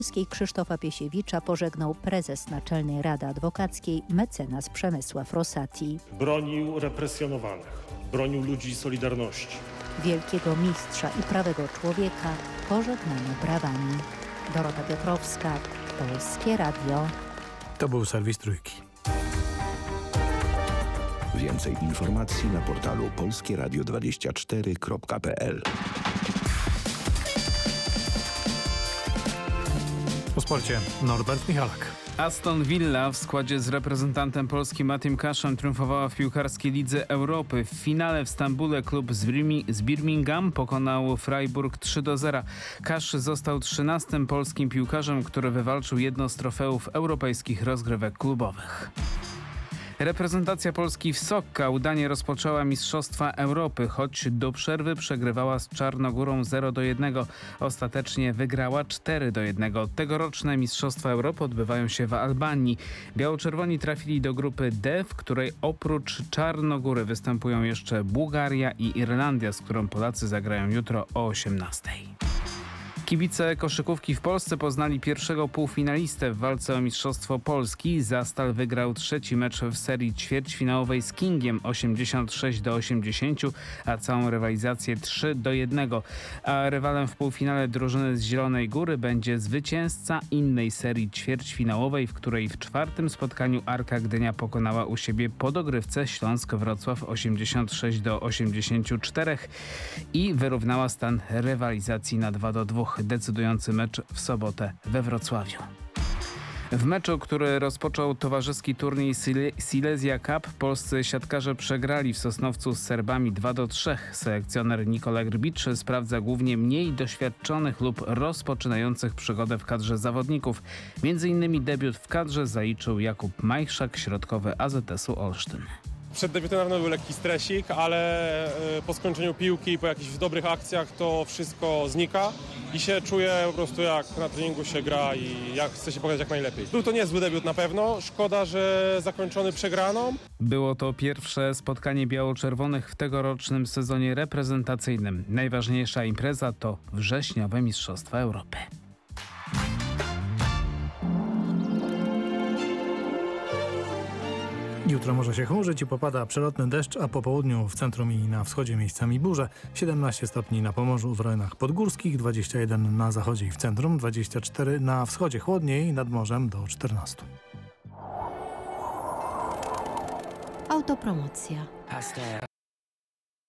Krzysztofa Piesiewicza pożegnał prezes Naczelnej Rady Adwokackiej mecenas Przemysław Rosati. Bronił represjonowanych, bronił ludzi Solidarności. Wielkiego mistrza i prawego człowieka pożegnano brawami. Dorota Piotrowska, Polskie Radio. To był serwis Trójki. Więcej informacji na portalu polskieradio24.pl. Po sporcie Norbert Michalak. Aston Villa w składzie z reprezentantem Polski Mattim Cashem triumfowała w piłkarskiej Lidze Europy. W finale w Stambule klub z Birmingham pokonał Freiburg 3-0. Cash został 13. polskim piłkarzem, który wywalczył jedno z trofeów europejskich rozgrywek klubowych. Reprezentacja Polski w Sokka udanie rozpoczęła Mistrzostwa Europy, choć do przerwy przegrywała z Czarnogórą 0-1. Ostatecznie wygrała 4-1. Tegoroczne Mistrzostwa Europy odbywają się w Albanii. Biało-czerwoni trafili do grupy D, w której oprócz Czarnogóry występują jeszcze Bułgaria i Irlandia, z którą Polacy zagrają jutro o 18:00. Kibice koszykówki w Polsce poznali pierwszego półfinalistę w walce o Mistrzostwo Polski. Zastal wygrał trzeci mecz w serii ćwierćfinałowej z Kingiem 86-80, a całą rywalizację 3-1. A rywalem w półfinale drużyny z Zielonej Góry będzie zwycięzca innej serii ćwierćfinałowej, w której w czwartym spotkaniu Arka Gdynia pokonała u siebie po dogrywce Śląsk Wrocław 86-84 i wyrównała stan rywalizacji na 2-2. Decydujący mecz w sobotę we Wrocławiu. W meczu, który rozpoczął towarzyski turniej Silesia Cup, polscy siatkarze przegrali w Sosnowcu z Serbami 2-3. Selekcjoner Nikola Grbić sprawdza głównie mniej doświadczonych lub rozpoczynających przygodę w kadrze zawodników. Między innymi debiut w kadrze zaliczył Jakub Majchrzak, środkowy AZS-u Olsztyn. Przed debiutem na pewno był lekki stresik, ale po skończeniu piłki, po jakichś dobrych akcjach to wszystko znika i się czuję po prostu jak na treningu się gra i jak chce się pokazać jak najlepiej. Był to niezły debiut na pewno, szkoda, że zakończony przegraną. Było to pierwsze spotkanie biało-czerwonych w tegorocznym sezonie reprezentacyjnym. Najważniejsza impreza to wrześniowe Mistrzostwa Europy. Jutro może się chmurzyć i popada przelotny deszcz, a po południu w centrum i na wschodzie miejscami burze. 17 stopni na Pomorzu, w rejonach podgórskich, 21 na zachodzie i w centrum, 24 na wschodzie, chłodniej nad morzem do 14. Autopromocja.